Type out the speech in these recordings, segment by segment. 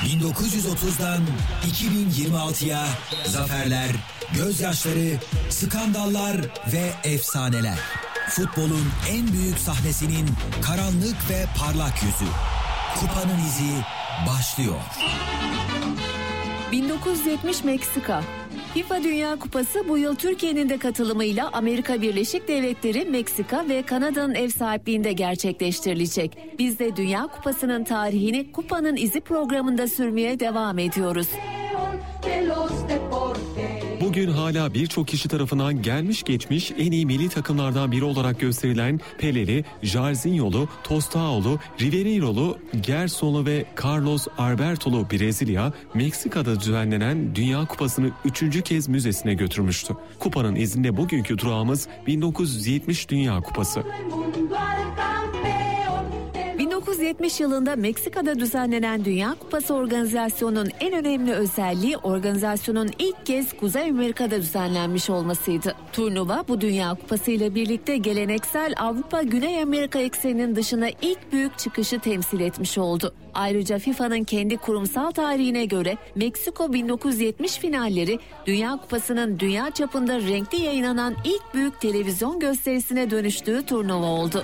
1930'dan 2026'ya zaferler, gözyaşları, skandallar ve efsaneler. Futbolun en büyük sahnesinin karanlık ve parlak yüzü. Kupanın izi başlıyor. 1970 Meksika. FIFA Dünya Kupası bu yıl Türkiye'nin de katılımıyla Amerika Birleşik Devletleri, Meksika ve Kanada'nın ev sahipliğinde gerçekleştirilecek. Biz de Dünya Kupası'nın tarihini Kupanın İzi programında sürmeye devam ediyoruz. Bugün hala birçok kişi tarafından gelmiş geçmiş en iyi milli takımlardan biri olarak gösterilen Peleli, Jairzinho'lu, Tostao'lu, Riveiro'lu, Gerson'lu ve Carlos Alberto'lu Brezilya, Meksika'da düzenlenen Dünya Kupası'nı 3. kez müzesine götürmüştü. Kupanın izinde bugünkü durağımız 1970 Dünya Kupası. 1970 yılında Meksika'da düzenlenen Dünya Kupası organizasyonunun en önemli özelliği organizasyonun ilk kez Kuzey Amerika'da düzenlenmiş olmasıydı. Turnuva bu Dünya Kupası ile birlikte geleneksel Avrupa-Güney Amerika ekseninin dışına ilk büyük çıkışı temsil etmiş oldu. Ayrıca FIFA'nın kendi kurumsal tarihine göre Meksiko 1970 finalleri Dünya Kupası'nın dünya çapında renkli yayınlanan ilk büyük televizyon gösterisine dönüştüğü turnuva oldu.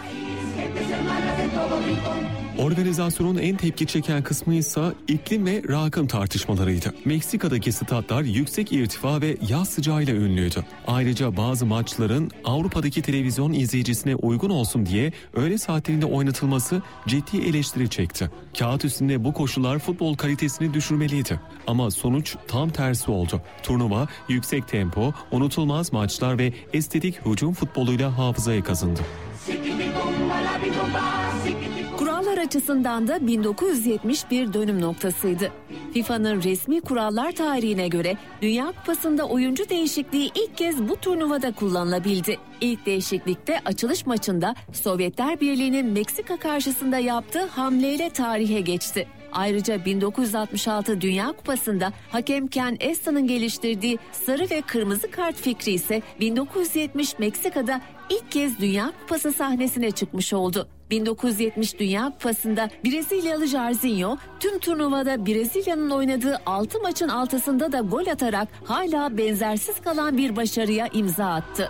Organizasyonun en tepki çeken kısmı ise iklim ve rakım tartışmalarıydı. Meksika'daki statlar yüksek irtifa ve yaz sıcağıyla ünlüydü. Ayrıca bazı maçların Avrupa'daki televizyon izleyicisine uygun olsun diye öğle saatlerinde oynatılması ciddi eleştiri çekti. Kağıt üstünde bu koşullar futbol kalitesini düşürmeliydi. Ama sonuç tam tersi oldu. Turnuva yüksek tempo, unutulmaz maçlar ve estetik hücum futboluyla hafızaya kazındı. Kurallar açısından da 1970 bir dönüm noktasıydı. FIFA'nın resmi kurallar tarihine göre Dünya Kupası'nda oyuncu değişikliği ilk kez bu turnuvada kullanılabildi. İlk değişiklikte açılış maçında Sovyetler Birliği'nin Meksika karşısında yaptığı hamleyle tarihe geçti. Ayrıca 1966 Dünya Kupası'nda hakem Ken Estan'ın geliştirdiği sarı ve kırmızı kart fikri ise 1970 Meksika'da ilk kez Dünya Kupası sahnesine çıkmış oldu. 1970 Dünya Kupası'nda Brezilyalı Jairzinho tüm turnuvada Brezilya'nın oynadığı 6 maçın 6'sında da gol atarak hala benzersiz kalan bir başarıya imza attı.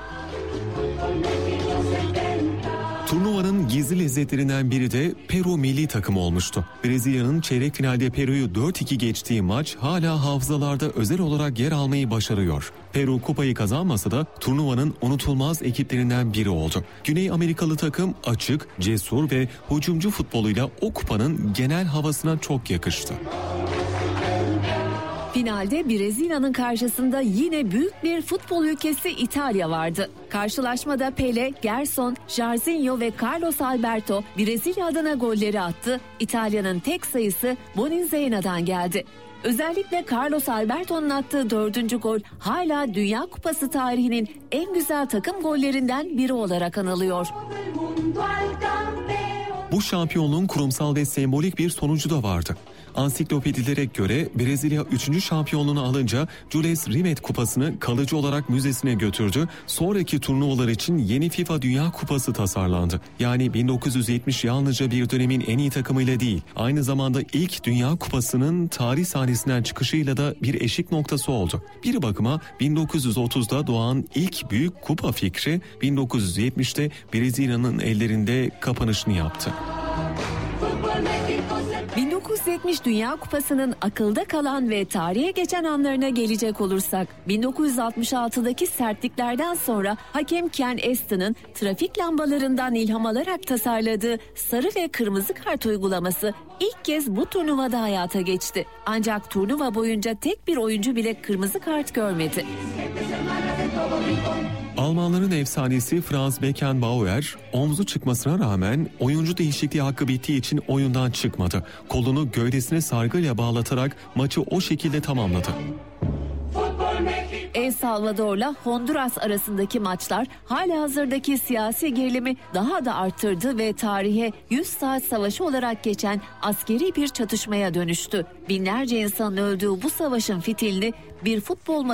Turnuvanın gizli lezzetlerinden biri de Peru milli takımı olmuştu. Brezilya'nın çeyrek finalde Peru'yu 4-2 geçtiği maç hala hafızalarda özel olarak yer almayı başarıyor. Peru kupayı kazanmasa da turnuvanın unutulmaz ekiplerinden biri oldu. Güney Amerikalı takım açık, cesur ve hücumcu futboluyla o kupanın genel havasına çok yakıştı. Finalde Brezilya'nın karşısında yine büyük bir futbol ülkesi İtalya vardı. Karşılaşmada Pele, Gerson, Jairzinho ve Carlos Alberto Brezilya adına golleri attı. İtalya'nın tek sayısı Boninzaina'dan geldi. Özellikle Carlos Alberto'nun attığı 4. gol hala Dünya Kupası tarihinin en güzel takım gollerinden biri olarak anılıyor. Bu şampiyonluğun kurumsal ve sembolik bir sonucu da vardı. Ansiklopedilere göre Brezilya 3. şampiyonluğunu alınca Jules Rimet Kupası'nı kalıcı olarak müzesine götürdü. Sonraki turnuvalar için yeni FIFA Dünya Kupası tasarlandı. Yani 1970 yalnızca bir dönemin en iyi takımıyla değil, aynı zamanda ilk Dünya Kupası'nın tarih sahnesinden çıkışıyla da bir eşik noktası oldu. Bir bakıma 1930'da doğan ilk büyük kupa fikri 1970'te Brezilya'nın ellerinde kapanışını yaptı. 1970 Dünya Kupası'nın akılda kalan ve tarihe geçen anlarına gelecek olursak, 1966'daki sertliklerden sonra hakem Ken Estan'ın trafik lambalarından ilham alarak tasarladığı sarı ve kırmızı kart uygulaması ilk kez bu turnuvada hayata geçti. Ancak turnuva boyunca tek bir oyuncu bile kırmızı kart görmedi. Almanların efsanesi Franz Beckenbauer omzu çıkmasına rağmen oyuncu değişikliği hakkı bittiği için oyundan çıkmadı. Kolunu gövdesine sargıyla bağlatarak maçı o şekilde tamamladı. El Salvador'la Honduras arasındaki maçlar halihazırdaki siyasi gerilimi daha da arttırdı ve tarihe 100 saat savaşı olarak geçen askeri bir çatışmaya dönüştü. Binlerce insanın öldüğü bu savaşın fitilini bir futbol